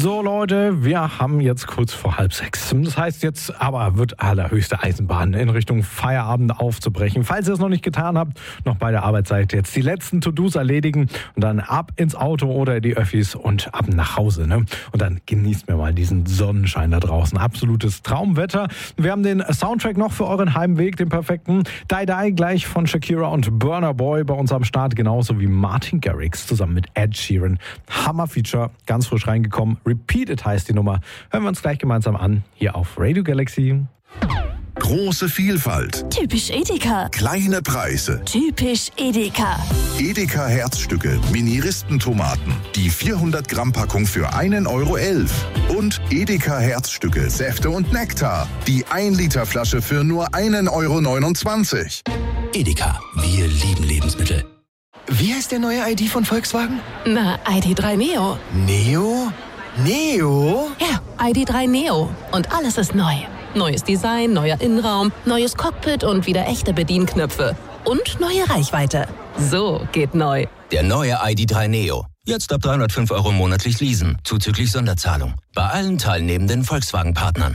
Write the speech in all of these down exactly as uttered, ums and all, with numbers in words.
So Leute, wir haben jetzt kurz vor halb sechs. Das heißt jetzt aber wird allerhöchste Eisenbahn in Richtung Feierabend aufzubrechen. Falls ihr es noch nicht getan habt, noch bei der Arbeit seid, jetzt die letzten To-Dos erledigen und dann ab ins Auto oder in die Öffis und ab nach Hause. Ne? Und dann genießt mir mal diesen Sonnenschein da draußen. Absolutes Traumwetter. Wir haben den Soundtrack noch für euren Heimweg, den perfekten. Die Die gleich von Shakira und Burna Boy bei uns am Start, genauso wie Martin Garrix zusammen mit Ed Sheeran. Hammer-Feature, ganz frisch reingekommen. Repeated heißt die Nummer. Hören wir uns gleich gemeinsam an, hier auf Radio Galaxy. Große Vielfalt. Typisch Edeka. Kleine Preise. Typisch Edeka. Edeka Herzstücke, Mini-Ristentomaten. Die vierhundert Gramm Packung für einen Euro elf. Und Edeka Herzstücke, Säfte und Nektar. Die ein Liter Flasche für nur einen Euro neunundzwanzig. Edeka, wir lieben Lebensmittel. Wie heißt der neue I D von Volkswagen? Na, I D drei Neo. Neo? Neo? Ja, I D drei Neo. Und alles ist neu. Neues Design, neuer Innenraum, neues Cockpit und wieder echte Bedienknöpfe. Und neue Reichweite. So geht neu. Der neue I D drei Neo. Jetzt ab dreihundertfünf Euro monatlich leasen, zuzüglich Sonderzahlung. Bei allen teilnehmenden Volkswagen-Partnern.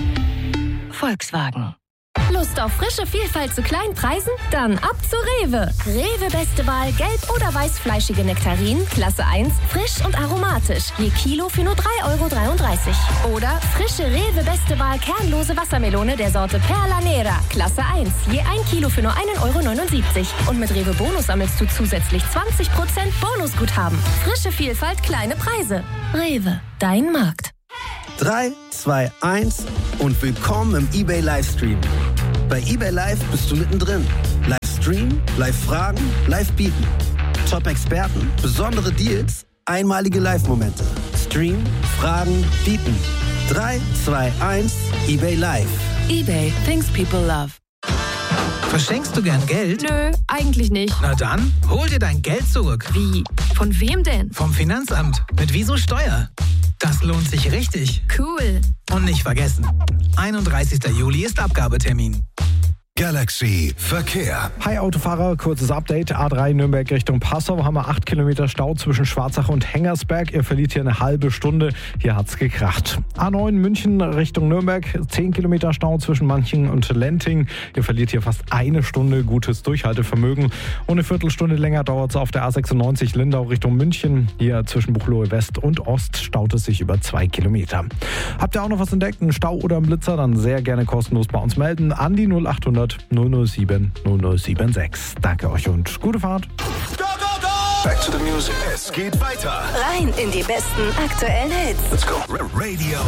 Volkswagen. Lust auf frische Vielfalt zu kleinen Preisen? Dann ab zu Rewe. Rewe beste Wahl gelb- oder weißfleischige Nektarinen, Klasse eins, frisch und aromatisch. Je Kilo für nur drei Euro dreiunddreißig. Oder frische Rewe beste Wahl kernlose Wassermelone der Sorte Perla Nera, Klasse eins. Je ein Kilo für nur einen Euro neunundsiebzig. Und mit Rewe Bonus sammelst du zusätzlich zwanzig Prozent Bonusguthaben. Frische Vielfalt, kleine Preise. Rewe, dein Markt. drei, zwei, eins und willkommen im eBay Livestream. Bei eBay Live bist du mittendrin. Live streamen, live fragen, live bieten. Top-Experten, besondere Deals, einmalige Live-Momente. Stream, fragen, bieten. drei, zwei, eins, eBay Live. eBay, things people love. Verschenkst du gern Geld? Nö, eigentlich nicht. Na dann, hol dir dein Geld zurück. Wie? Von wem denn? Vom Finanzamt. Mit Wieso Steuer. Das lohnt sich richtig. Cool. Und nicht vergessen, einunddreißigster Juli ist Abgabetermin. Galaxy Verkehr. Hi Autofahrer, kurzes Update. A drei Nürnberg Richtung Passau haben wir acht Kilometer Stau zwischen Schwarzach und Hengersberg. Ihr verliert hier eine halbe Stunde. Hier hat's gekracht. A neun München Richtung Nürnberg. zehn Kilometer Stau zwischen Manching und Lenting. Ihr verliert hier fast eine Stunde. Gutes Durchhaltevermögen. Und eine Viertelstunde länger dauert es auf der A sechsundneunzig Lindau Richtung München. Hier zwischen Buchloe West und Ost staut es sich über zwei Kilometer. Habt ihr auch noch was entdeckt? Einen Stau oder einen Blitzer? Dann sehr gerne kostenlos bei uns melden. An die null acht hundert null null sieben null null sieben sechs. Danke euch und gute Fahrt. Go, go, go! Back to the music. Es geht weiter. Rein in die besten aktuellen Hits. Let's go. Radio